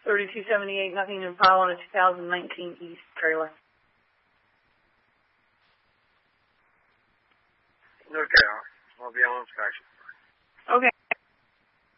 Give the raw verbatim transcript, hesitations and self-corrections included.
thirty-two seventy-eight, nothing to file on a two thousand nineteen East trailer. Okay, I'll, I'll be on inspection. Okay.